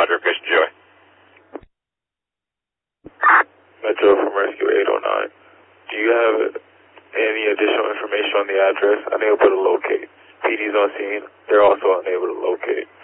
Roger, Fish Joy. Metro from Rescue 809. Do you have any additional information on the address? Unable to locate. PD's on scene. They're also unable to locate.